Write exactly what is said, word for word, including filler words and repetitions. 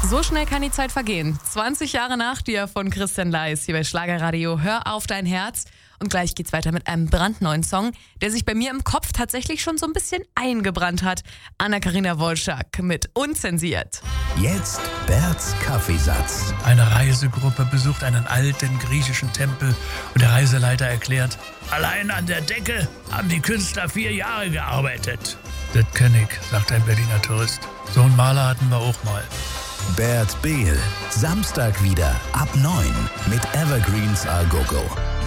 So schnell kann die Zeit vergehen. zwanzig Jahre nach dir von Christian Leis hier bei Schlagerradio. Hör auf dein Herz. Und gleich geht's weiter mit einem brandneuen Song, der sich bei mir im Kopf tatsächlich schon so ein bisschen eingebrannt hat. Anna-Karina Wolschak mit Unzensiert. Jetzt Berts Kaffeesatz. Eine Reisegruppe besucht einen alten griechischen Tempel und der Reiseleiter erklärt: Allein an der Decke haben die Künstler vier Jahre gearbeitet. Das kenn ich, sagt ein Berliner Tourist. So einen Maler hatten wir auch mal. Bert Behl. Samstag wieder ab neun mit Evergreens A Go Go.